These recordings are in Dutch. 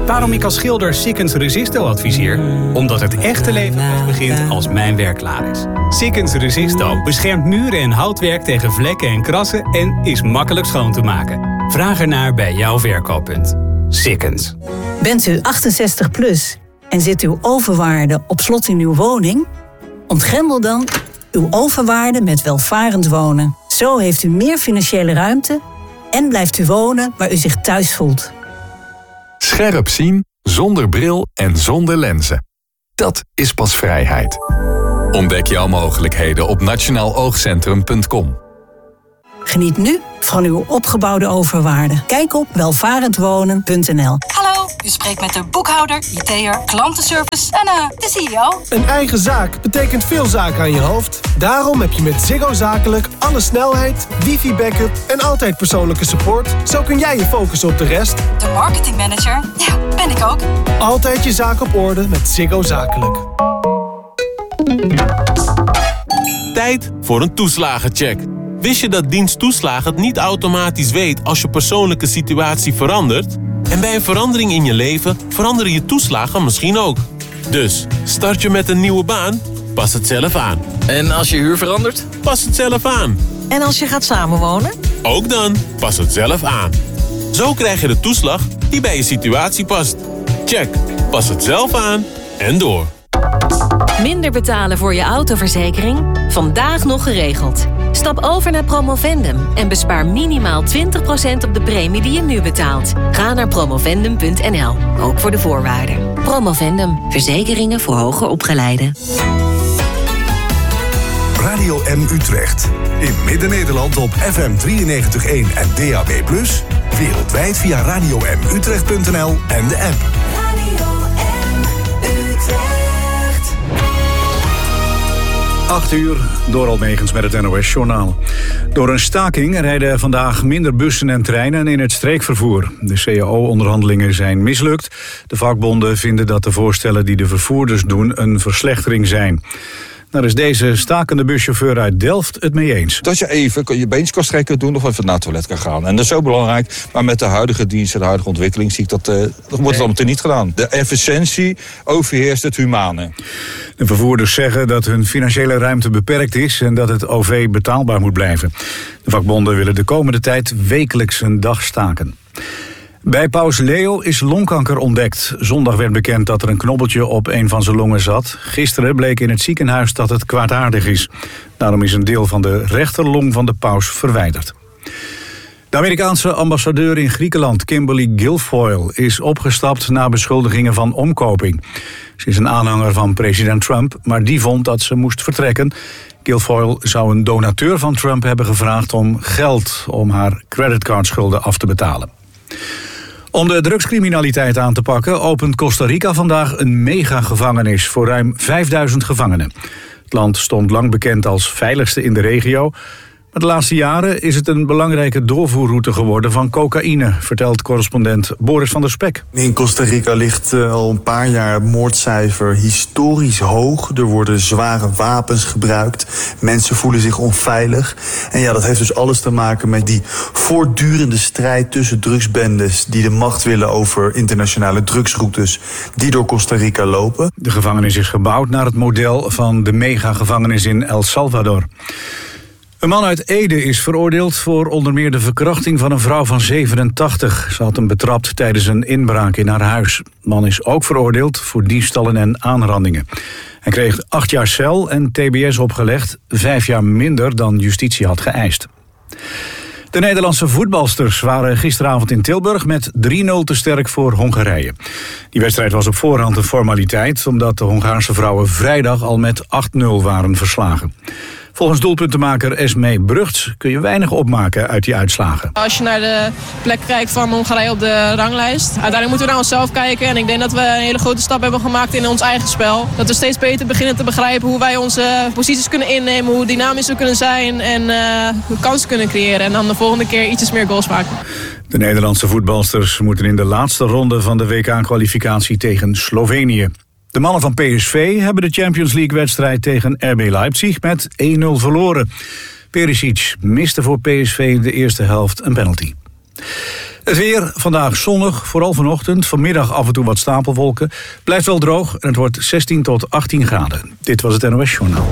Waarom ik als schilder Sikkens Resisto adviseer? Omdat het echte leven pas begint als mijn werk klaar is. Sikkens Resisto beschermt muren en houtwerk tegen vlekken en krassen en is makkelijk schoon te maken. Vraag ernaar bij jouw verkooppunt. Sikkens. Bent u 68 plus en zit uw overwaarde op slot in uw woning? Ontgrendel dan uw overwaarde met welvarend wonen. Zo heeft u meer financiële ruimte en blijft u wonen waar u zich thuis voelt. Scherp zien, zonder bril en zonder lenzen. Dat is pas vrijheid. Ontdek jouw mogelijkheden op nationaaloogcentrum.com. Geniet nu van uw opgebouwde overwaarde. Kijk op welvarendwonen.nl. Hallo, u spreekt met de boekhouder, IT'er, klantenservice en de CEO. Een eigen zaak betekent veel zaken aan je hoofd. Daarom heb je met Ziggo Zakelijk alle snelheid, wifi-backup en altijd persoonlijke support. Zo kun jij je focussen op de rest. De marketingmanager, ja, ben ik ook. Altijd je zaak op orde met Ziggo Zakelijk. Tijd voor een toeslagencheck. Wist je dat dienst toeslagen het niet automatisch weet als je persoonlijke situatie verandert? En bij een verandering in je leven veranderen je toeslagen misschien ook. Dus, start je met een nieuwe baan? Pas het zelf aan. En als je huur verandert? Pas het zelf aan. En als je gaat samenwonen? Ook dan, pas het zelf aan. Zo krijg je de toeslag die bij je situatie past. Check, pas het zelf aan en door. Minder betalen voor je autoverzekering? Vandaag nog geregeld. Stap over naar Promovendum en bespaar minimaal 20% op de premie die je nu betaalt. Ga naar promovendum.nl, ook voor de voorwaarden. Promovendum, verzekeringen voor hoger opgeleiden. Radio M Utrecht. In Midden-Nederland op FM 93.1 en DAB+. Wereldwijd via radiomutrecht.nl en de app. Radio M Utrecht. 8 uur, Dorald Megens met het NOS-journaal. Door een staking rijden er vandaag minder bussen en treinen in het streekvervoer. De CAO-onderhandelingen zijn mislukt. De vakbonden vinden dat de voorstellen die de vervoerders doen een verslechtering zijn. Daar is deze stakende buschauffeur uit Delft het mee eens. Dat je even je beentjes kan strekken, doen of even naar het toilet kan gaan. En dat is zo belangrijk. Maar met de huidige dienst en de huidige ontwikkeling zie ik dat wordt het allemaal niet gedaan. De efficiëntie overheerst het humane. De vervoerders zeggen dat hun financiële ruimte beperkt is en dat het OV betaalbaar moet blijven. De vakbonden willen de komende tijd wekelijks een dag staken. Bij paus Leo is longkanker ontdekt. Zondag werd bekend dat er een knobbeltje op een van zijn longen zat. Gisteren bleek in het ziekenhuis dat het kwaadaardig is. Daarom is een deel van de rechterlong van de paus verwijderd. De Amerikaanse ambassadeur in Griekenland, Kimberly Guilfoyle, is opgestapt na beschuldigingen van omkoping. Ze is een aanhanger van president Trump, maar die vond dat ze moest vertrekken. Guilfoyle zou een donateur van Trump hebben gevraagd om geld om haar creditcardschulden af te betalen. Om de drugscriminaliteit aan te pakken opent Costa Rica vandaag een megagevangenis voor ruim 5000 gevangenen. Het land stond lang bekend als veiligste in de regio. Maar de laatste jaren is het een belangrijke doorvoerroute geworden van cocaïne, vertelt correspondent Boris van der Spek. In Costa Rica ligt al een paar jaar het moordcijfer historisch hoog. Er worden zware wapens gebruikt. Mensen voelen zich onveilig. En ja, dat heeft dus alles te maken met die voortdurende strijd tussen drugsbendes die de macht willen over internationale drugsroutes die door Costa Rica lopen. De gevangenis is gebouwd naar het model van de megagevangenis in El Salvador. Een man uit Ede is veroordeeld voor onder meer de verkrachting van een vrouw van 87. Ze had hem betrapt tijdens een inbraak in haar huis. De man is ook veroordeeld voor diefstallen en aanrandingen. Hij kreeg 8 jaar cel en TBS opgelegd, 5 jaar minder dan justitie had geëist. De Nederlandse voetbalsters waren gisteravond in Tilburg met 3-0 te sterk voor Hongarije. Die wedstrijd was op voorhand een formaliteit, omdat de Hongaarse vrouwen vrijdag al met 8-0 waren verslagen. Volgens doelpuntenmaker Esmee Brugts kun je weinig opmaken uit die uitslagen. Als je naar de plek kijkt van Hongarije op de ranglijst, uiteindelijk moeten we naar onszelf kijken. En ik denk dat we een hele grote stap hebben gemaakt in ons eigen spel. Dat we steeds beter beginnen te begrijpen hoe wij onze posities kunnen innemen, hoe dynamisch we kunnen zijn en hoe kansen kunnen creëren. En dan de volgende keer ietsjes meer goals maken. De Nederlandse voetbalsters moeten in de laatste ronde van de WK-kwalificatie tegen Slovenië. De mannen van PSV hebben de Champions League-wedstrijd tegen RB Leipzig met 1-0 verloren. Perisic miste voor PSV in de eerste helft een penalty. Het weer, vandaag zonnig, vooral vanochtend. Vanmiddag af en toe wat stapelwolken. Blijft wel droog en het wordt 16 tot 18 graden. Dit was het NOS Journaal.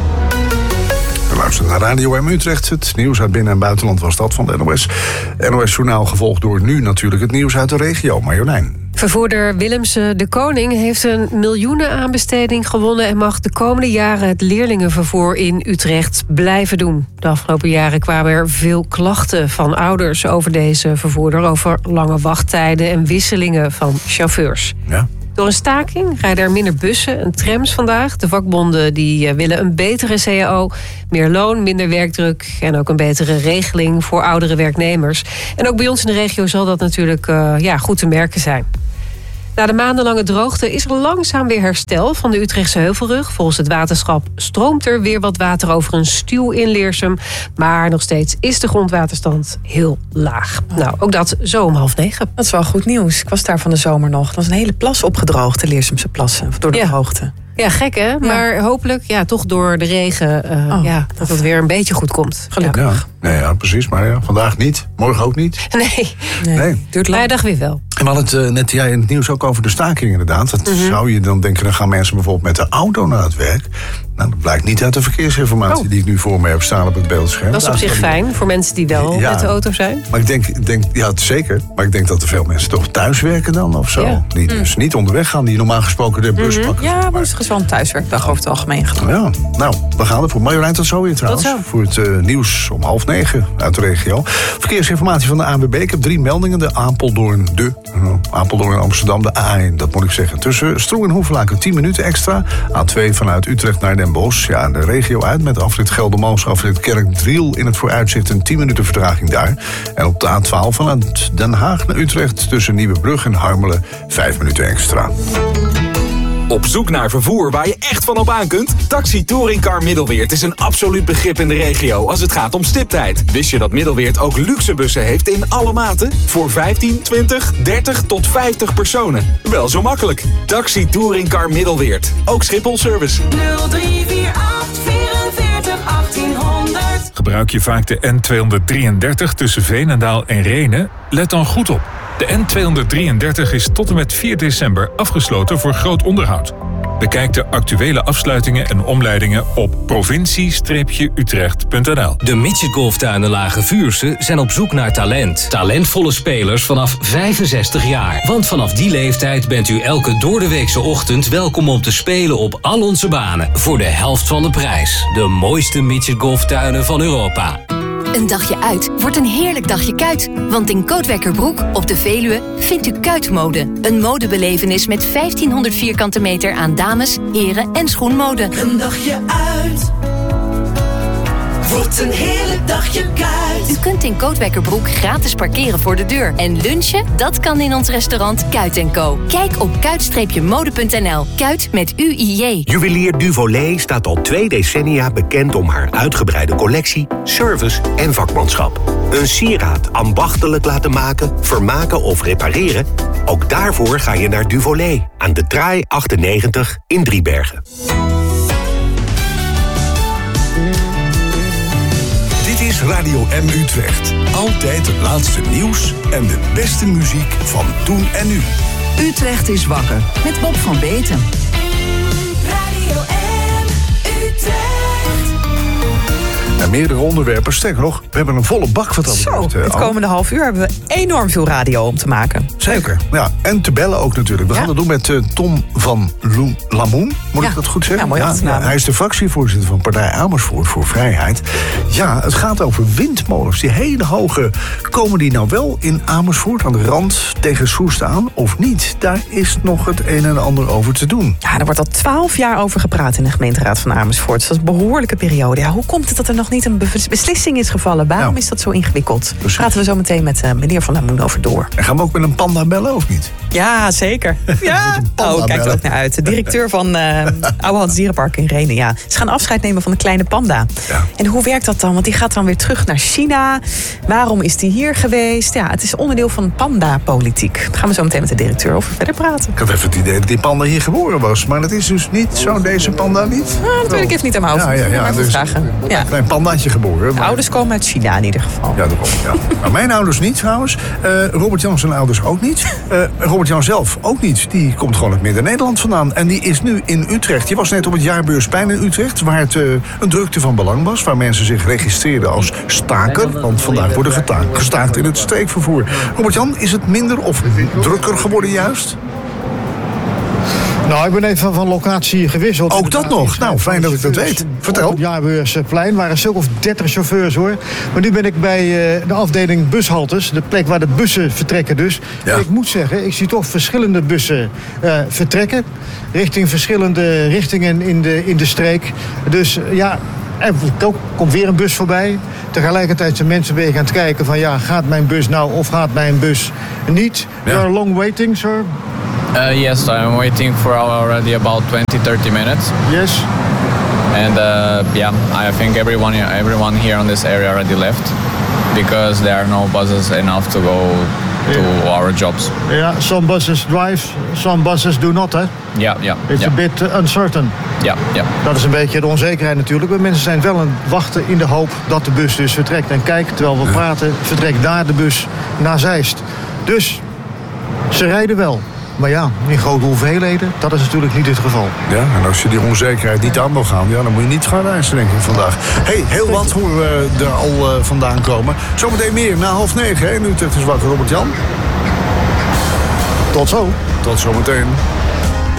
We luisteren naar Radio M Utrecht. Het nieuws uit binnen- en buitenland was dat van de NOS. NOS Journaal gevolgd door nu natuurlijk het nieuws uit de regio. Marjolein. Vervoerder Willemsen de Koning heeft een miljoenenaanbesteding gewonnen en mag de komende jaren het leerlingenvervoer in Utrecht blijven doen. De afgelopen jaren kwamen er veel klachten van ouders over deze vervoerder, over lange wachttijden en wisselingen van chauffeurs. Ja. Door een staking rijden er minder bussen en trams vandaag. De vakbonden die willen een betere CAO, meer loon, minder werkdruk en ook een betere regeling voor oudere werknemers. En ook bij ons in de regio zal dat natuurlijk goed te merken zijn. Na de maandenlange droogte is er langzaam weer herstel van de Utrechtse Heuvelrug. Volgens het waterschap stroomt er weer wat water over een stuw in Leersum. Maar nog steeds is de grondwaterstand heel laag. Nou, ook dat zo om 8:30. Dat is wel goed nieuws. Ik was daar van de zomer nog. Er was een hele plas opgedroogd, de Leersumse plassen, door de hoogte. Ja, gek hè? Ja. Maar hopelijk, toch door de regen, dat het weer een beetje goed komt. Gelukkig. Ja, precies. Maar vandaag niet. Morgen ook niet. Nee. Duurt lang. Dag weer wel. En we hadden het net jij in het nieuws ook over de staking inderdaad. Dat zou je dan denken, dan gaan mensen bijvoorbeeld met de auto naar het werk. Nou, dat blijkt niet uit de verkeersinformatie die ik nu voor me heb staan op het beeldscherm. Dat is op zich fijn voor mensen die wel met de auto zijn. Maar ik denk, ja, zeker. Maar ik denk dat er veel mensen toch thuis werken dan of zo. Ja. Die dus niet onderweg gaan, die normaal gesproken de bus pakken. Ja, woensdag is wel een thuiswerkdag over het algemeen gedaan. Ja, nou, we gaan ervoor. Marjolein, tot zo weer trouwens. Tot zo. Voor het nieuws om 8:30 uit de regio. Verkeersinformatie van de ANWB. Ik heb 3 meldingen. De Apeldoorn en Amsterdam, de A1, dat moet ik zeggen. Tussen Stroe en Hoevelaken 10 minuten extra. A2 vanuit Utrecht naar Den Bosch. Ja, de regio uit met afrit Geldermalsen, afrit Kerkdriel in het vooruitzicht een 10 minuten vertraging daar. En op de A12 vanuit Den Haag naar Utrecht tussen Nieuwebrug en Harmelen 5 minuten extra. Op zoek naar vervoer waar je echt van op aan kunt? Taxi Touringcar Middelweert is een absoluut begrip in de regio als het gaat om stiptheid. Wist je dat Middelweert ook luxebussen heeft in alle maten? Voor 15, 20, 30 tot 50 personen. Wel zo makkelijk. Taxi Touringcar Middelweert. Ook Schiphol Service. 0348 44 1800. Gebruik je vaak de N233 tussen Veenendaal en Rhenen? Let dan goed op. De N233 is tot en met 4 december afgesloten voor groot onderhoud. Bekijk de actuele afsluitingen en omleidingen op provincie-utrecht.nl. De midgetgolftuinen Lage Vuursche zijn op zoek naar talent. Talentvolle spelers vanaf 65 jaar. Want vanaf die leeftijd bent u elke doordeweekse ochtend welkom om te spelen op al onze banen. Voor de helft van de prijs. De mooiste midgetgolftuinen van Europa. Een dagje uit wordt een heerlijk dagje kuit. Want in Kootwekkerbroek op de Veluwe vindt u Kuitmode. Een modebelevenis met 1500 vierkante meter aan dames, heren en schoenmode. Een dagje uit wordt een heerlijk dagje kuit. U kunt in Kootwekkerbroek gratis parkeren voor de deur. En lunchen, dat kan in ons restaurant Kuit & Co. Kijk op kuit-mode.nl. Kuit met UIJ. Juwelier Duvolet staat al 2 decennia bekend om haar uitgebreide collectie, service en vakmanschap. Een sieraad ambachtelijk laten maken, vermaken of repareren? Ook daarvoor ga je naar Duvolet aan de Traai 98 in Driebergen. Dit is Radio M Utrecht. Altijd het laatste nieuws en de beste muziek van toen en nu. Utrecht is wakker met Bob van Beeten. Radio M Utrecht. En meerdere onderwerpen. Sterker nog, we hebben een volle bak wat dat betreft. Het komende half uur hebben we enorm veel radio om te maken. Zeker. Ja, en te bellen ook natuurlijk. We gaan het doen met Tom van Lamoen. Moet ik dat goed zeggen? Ja, mooi achternaam. Hij is de fractievoorzitter van Partij Amersfoort voor Vrijheid. Ja, het gaat over windmolens. Die hele hoge, komen die nou wel in Amersfoort aan de rand tegen Soest aan of niet? Daar is nog het een en ander over te doen. Ja, er wordt al 12 jaar over gepraat in de gemeenteraad van Amersfoort. Dus dat is een behoorlijke periode. Ja, hoe komt het dat er nog niet een beslissing is gevallen? Waarom is dat zo ingewikkeld? Daar praten we zo meteen met meneer Van Lamoen over door. En gaan we ook met een panda bellen of niet? Ja, zeker. Ja. Kijk er ook naar uit. De directeur van Oude Hans Dierenpark in Rhenen. Ja. Ze gaan afscheid nemen van de kleine panda. Ja. En hoe werkt dat dan? Want die gaat dan weer terug naar China. Waarom is die hier geweest? Ja, het is onderdeel van panda-politiek. Daar gaan we zo meteen met de directeur over verder praten. Ik had even het idee dat die panda hier geboren was. Maar dat is dus niet zo, deze panda niet? Dat weet ik even niet aan mijn hoofd. Ja, maar dus vragen. Ja. Een klein panda standaardje geboren. De ouders komen uit China in ieder geval. Ja, dat klopt. Ja. Nou, mijn ouders niet trouwens. Robert-Jan zijn ouders ook niet. Robert-Jan zelf ook niet. Die komt gewoon uit Midden-Nederland vandaan. En die is nu in Utrecht. Je was net op het jaarbeursplein in Utrecht, waar het een drukte van belang was. Waar mensen zich registreerden als staker. Want vandaag worden gestaakt in het streekvervoer. Robert-Jan, is het minder of drukker geworden juist? Nou, ik ben even van locatie gewisseld. Ook dat nog? Nou, fijn dat ik dat weet. Vertel. Op het Jaarbeursplein waren een stuk of 30 chauffeurs hoor. Maar nu ben ik bij de afdeling bushaltes. De plek waar de bussen vertrekken dus. Ja. En ik moet zeggen, ik zie toch verschillende bussen vertrekken. Richting verschillende richtingen in de streek. Dus ja, er komt weer een bus voorbij. Tegelijkertijd zijn mensen weer gaan kijken van ja, gaat mijn bus nou of gaat mijn bus niet? Ja. You are long waiting, sir? Yes, I'm waiting for already about 20-30 minutes. Yes. And I think everyone here on this area already left because there are no buses enough to go to our jobs. Yeah, some buses drive, some buses do not, hè? Ja. It's a bit uncertain. Ja. Dat is een beetje de onzekerheid natuurlijk. Maar mensen zijn wel aan het wachten in de hoop dat de bus dus vertrekt. En kijk, terwijl we praten, vertrekt daar de bus naar Zeist. Dus ze rijden wel. Maar ja, in grote hoeveelheden, dat is natuurlijk niet het geval. Ja, en als je die onzekerheid niet aan wil gaan, ja, dan moet je niet gaan reizen, denk ik, vandaag. Heel wat horen we er al vandaan komen. Zometeen meer, na 8:30, hè? Nu Utrecht is wakker, Robert-Jan. Tot zo. Tot zometeen.